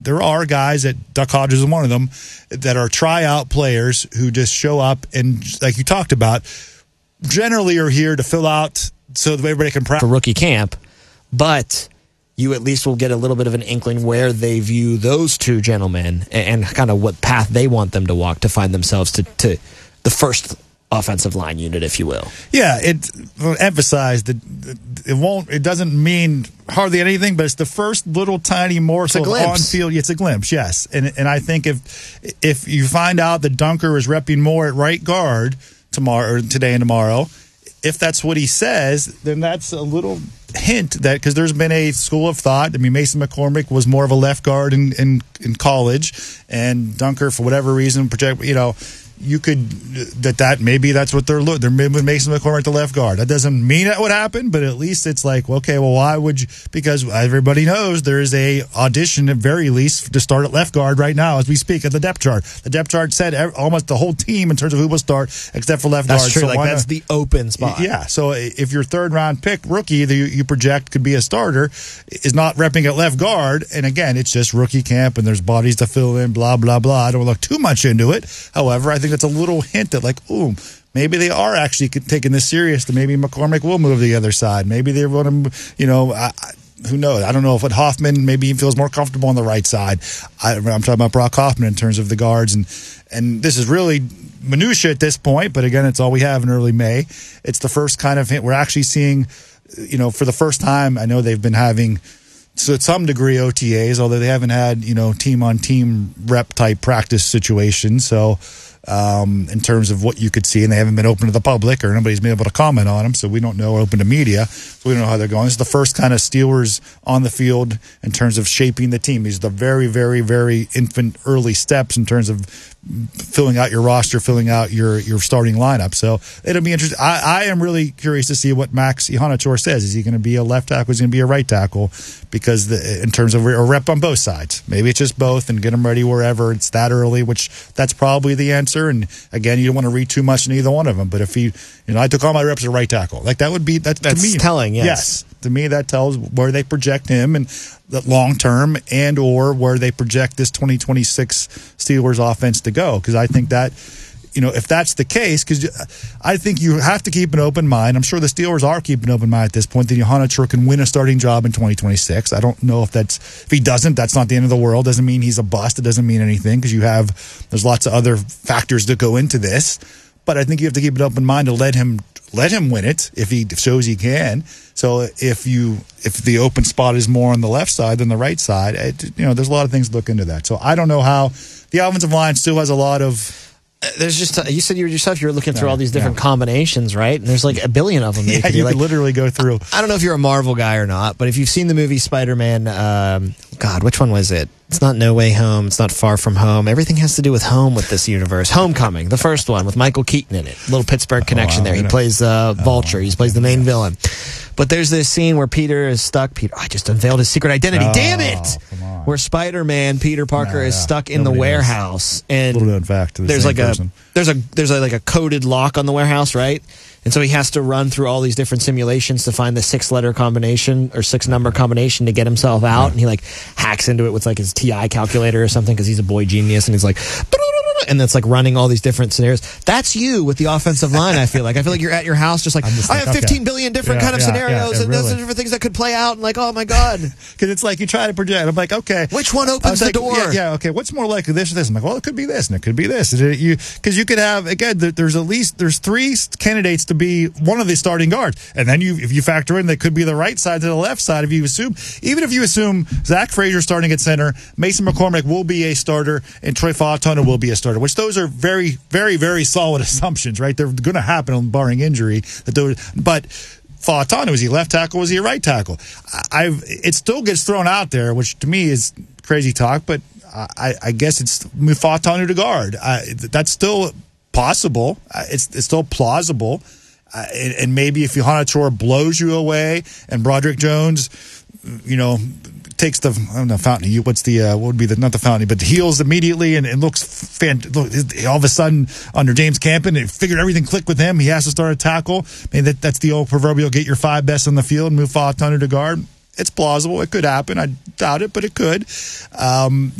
there are guys that Duck Hodges is one of them that are tryout players who just show up and, like you talked about, generally are here to fill out so that everybody can practice for rookie camp, but you at least will get a little bit of an inkling where they view those two gentlemen and kind of what path they want them to walk to find themselves to the first offensive line unit, if you will. Yeah, it emphasized that it doesn't mean hardly anything, but it's the first little tiny morsel of on-field. It's a glimpse, yes. And I think if you find out that Dunker is repping more at right guard today and tomorrow, if that's what he says, then that's a little hint that, because there's been a school of thought. I mean, Mason McCormick was more of a left guard in college, and Dunker, for whatever reason, you could maybe that's what they're moving Mason McCormick to left guard. That doesn't mean that would happen, but at least it's like, okay, well, why would you? Because everybody knows there is a audition at very least to start at left guard right now as we speak at the depth chart. The depth chart said almost the whole team in terms of who will start except for left guard. That's true. So that's the open spot. Yeah. So if your third round pick rookie that you project could be a starter is not repping at left guard, and again, it's just rookie camp and there's bodies to fill in, blah blah blah. I don't look too much into it. However, I think that's a little hint that, like, ooh, maybe they are actually taking this serious, that maybe McCormick will move to the other side. Maybe they want to, who knows? I don't know if Hoffman, maybe he feels more comfortable on the right side. I'm talking about Brock Hoffman in terms of the guards, and this is really minutia at this point, but again, it's all we have in early May. It's the first kind of hint. We're actually seeing, for the first time, I know they've been having, so to some degree, OTAs, although they haven't had, team-on-team rep-type practice situations. So in terms of what you could see, and they haven't been open to the public or nobody's been able to comment on them, so we don't know, open to media, so we don't know how they're going. This is the first kind of Steelers on the field in terms of shaping the team. These are the very, very, very infant early steps in terms of filling out your roster, filling out your starting lineup. So it'll be interesting. I am really curious to see what Max Ihanator says. Is he going to be a left tackle? Is he going to be a right tackle? Because in terms of a rep on both sides, maybe it's just both and get them ready wherever it's that early, which that's probably the answer. And again, you don't want to read too much in either one of them. But if he, I took all my reps at right tackle, like that would be that's to me telling. Yes, to me that tells where they project him and the long term, and or where they project this 2026 Steelers offense to go. Because I think that, if that's the case, because I think you have to keep an open mind. I'm sure the Steelers are keeping an open mind at this point that Ihanator can win a starting job in 2026. I don't know if he doesn't, that's not the end of the world. Doesn't mean he's a bust. It doesn't mean anything, because there's lots of other factors that go into this. But I think you have to keep an open mind to let him win it if he shows he can. So if the open spot is more on the left side than the right side, there's a lot of things to look into that. So I don't know how the offensive line still has a lot of. There's just you said you were looking through all these different combinations, right? And there's like a billion of them. You could literally go through. I don't know if you're a Marvel guy or not, but if you've seen the movie Spider-Man, which one was it? It's not No Way Home. It's not Far From Home. Everything has to do with home with this universe. Homecoming, the first one with Michael Keaton in it. Little Pittsburgh connection there. He plays Vulture. He plays the main villain. But there's this scene where Peter is stuck. I just unveiled his secret identity. Damn it! Where Spider-Man, Peter Parker, is stuck in the warehouse, and a little known fact to the there's same person. There's a coded lock on the warehouse, right? And so he has to run through all these different simulations to find the 6-letter combination or 6-number combination to get himself out. Yeah. And he hacks into it with his TI calculator or something because he's a boy genius, and he's and it's running all these different scenarios. That's you with the offensive line. I feel like you're at your house just I have 15 billion different kind of scenarios and those are different things that could play out, and oh my god, because it's you try to project. I'm okay, which one opens the door? Okay, what's more likely, this or this? I'm well, it could be this and it could be this. Because you could have, again, there's 3 candidates to be one of the starting guards, and then if you factor in, they could be the right side to the left side. Even if you assume Zach Frazier starting at center, Mason McCormick will be a starter, and Troy Fautanu will be a starter, which those are very, very, very solid assumptions, right? They're going to happen barring injury. But Fautanu, is he left tackle? Was he a right tackle? It still gets thrown out there, which to me is crazy talk, but I guess it's Fautanu to guard. That's still possible. It's still plausible. And maybe if Ihanator blows you away and Broderick Jones, takes the fountain. What would be not the fountain, but heals immediately and looks fantastic. All of a sudden, under James Campen, it figured everything clicked with him. He has to start a tackle. That's the old proverbial get your 5 best on the field and move Fautanu to guard. It's plausible. It could happen. I doubt it, but it could.